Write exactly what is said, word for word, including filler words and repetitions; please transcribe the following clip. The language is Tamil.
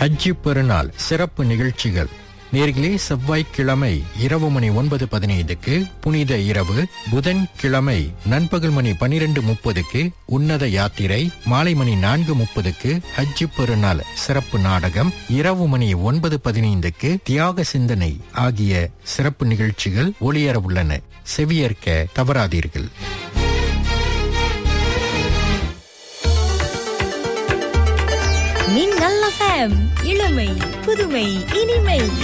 ஹஜ்ஜி பெருநாள் சிறப்பு நிகழ்ச்சிகள். நேர்களே, செவ்வாய்க்கிழமை இரவு மணி ஒன்பது பதினைந்துக்கு புனித இரவு, புதன்கிழமை நண்பகல் மணி பனிரெண்டு முப்பதுக்கு உன்னத யாத்திரை, மாலை மணி நான்கு முப்பதுக்கு ஹஜ்ஜி பெருநாள் சிறப்பு நாடகம், இரவு மணி ஒன்பது பதினைந்துக்கு தியாக சிந்தனை ஆகிய சிறப்பு நிகழ்ச்சிகள் ஒளியர உள்ளன. செவியேற்க தவறாதீர்கள். மின்னல் எஃப்எம், இளமை புதுமை இனிமை.